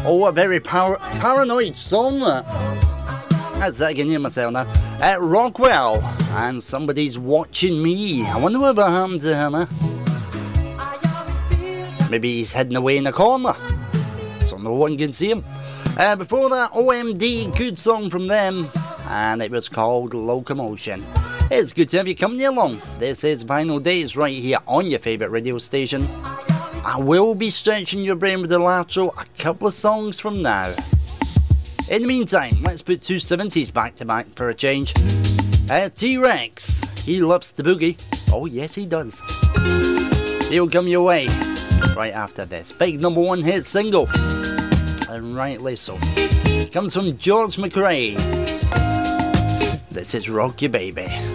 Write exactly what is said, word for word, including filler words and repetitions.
Oh, a very par- paranoid song that. That's that, I can hear myself now. At Rockwell, and Somebody's Watching Me. I wonder what happened to him, eh? Maybe he's hidden away in the corner, so no one can see him. Uh, before that, O M D, good song from them, and it was called Locomotion. It's good to have you company along. This is Vinyl Days right here on your favourite radio station. I will be stretching your brain with the lateral a couple of songs from now. In the meantime, let's put two seventies back to back for a change. Uh, T-Rex, he loves the boogie. Oh yes he does. He'll come your way right after this big number one hit single, and rightly so. It comes from George McRae. This is Rock You Baby.